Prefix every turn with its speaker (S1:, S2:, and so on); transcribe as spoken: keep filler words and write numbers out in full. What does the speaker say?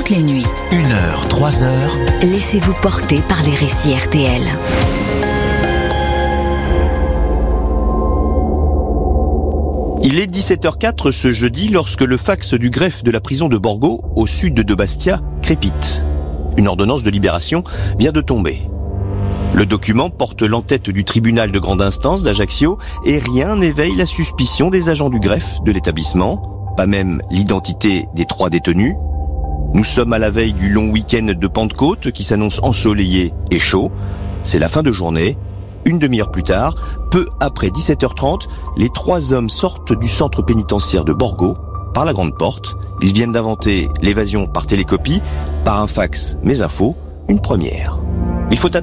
S1: toutes les nuits.
S2: Une heure, trois heures.
S1: Laissez-vous porter par les récits R T L.
S3: Il est dix-sept heures quatre ce jeudi lorsque le fax du greffe de la prison de Borgo, au sud de Bastia, crépite. Une ordonnance de libération vient de tomber. Le document porte l'entête du tribunal de grande instance d'Ajaccio et rien n'éveille la suspicion des agents du greffe de l'établissement, pas même l'identité des trois détenus. Nous sommes à la veille du long week-end de Pentecôte qui s'annonce ensoleillé et chaud. C'est la fin de journée. Une demi-heure plus tard, peu après dix-sept heures trente, les trois hommes sortent du centre pénitentiaire de Borgo par la grande porte. Ils viennent d'inventer l'évasion par télécopie, par un fax, mais info, une première. Il faut